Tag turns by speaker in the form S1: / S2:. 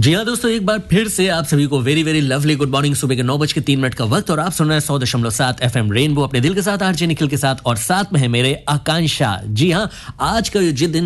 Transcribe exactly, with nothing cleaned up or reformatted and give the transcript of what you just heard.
S1: जी हाँ दोस्तों, एक बार फिर से आप सभी को very very lovely good morning. सुबह के नौ बज के तीन मिनट का वक्त और आप सुन रहे हैं सौ दशमलव सात एफ एम रेनबो अपने दिल के साथ, आरजे निखिल के साथ, और साथ में है मेरे आकांक्षा। जी हाँ, आज का जो जिस दिन